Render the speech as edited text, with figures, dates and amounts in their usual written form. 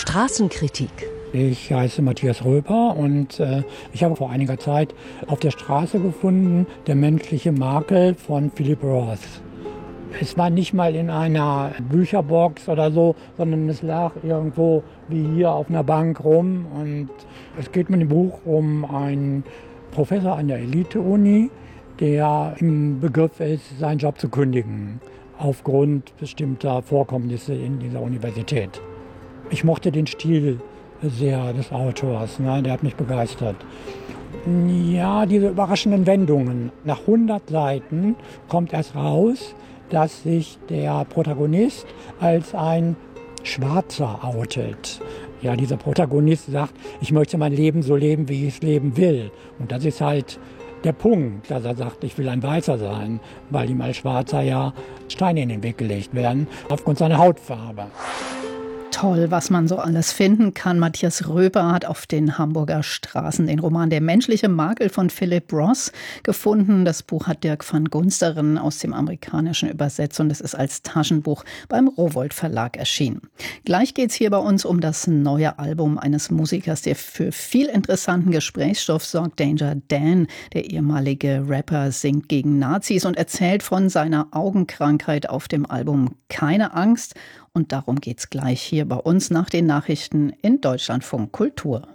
Straßenkritik. Ich heiße Matthias Röper und ich habe vor einiger Zeit auf der Straße gefunden, Der menschliche Makel von Philip Roth. Es war nicht mal in einer Bücherbox oder so, sondern es lag irgendwo wie hier auf einer Bank rum. Und es geht mit dem Buch um einen Professor an der Elite-Uni, der im Begriff ist, seinen Job zu kündigen, aufgrund bestimmter Vorkommnisse in dieser Universität. Ich mochte den Stil sehr des Autors, der hat mich begeistert. Ja, diese überraschenden Wendungen. Nach 100 Seiten kommt erst raus, dass sich der Protagonist als ein Schwarzer outet. Ja, dieser Protagonist sagt, ich möchte mein Leben so leben, wie ich es leben will. Und das ist halt der Punkt, dass er sagt, ich will ein Weißer sein, weil ihm als Schwarzer ja Steine in den Weg gelegt werden, aufgrund seiner Hautfarbe. Toll, was man so alles finden kann. Matthias Röper hat auf den Hamburger Straßen den Roman Der menschliche Makel von Philip Roth gefunden. Das Buch hat Dirk van Gunsteren aus dem Amerikanischen übersetzt und es ist als Taschenbuch beim Rowohlt Verlag erschienen. Gleich geht's hier bei uns um das neue Album eines Musikers, der für viel interessanten Gesprächsstoff sorgt. Danger Dan, der ehemalige Rapper, singt gegen Nazis und erzählt von seiner Augenkrankheit auf dem Album Keine Angst. Und darum geht's gleich hier bei uns nach den Nachrichten in Deutschlandfunk Kultur.